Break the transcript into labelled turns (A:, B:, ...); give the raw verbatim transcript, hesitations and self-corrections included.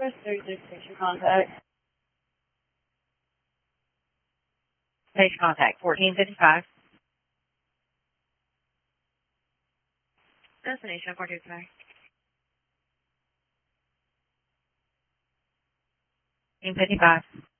A: Northwest thirty-six, station contact.
B: Station contact, fourteen fifty-five. Destination, four two five. fourteen fifty-five.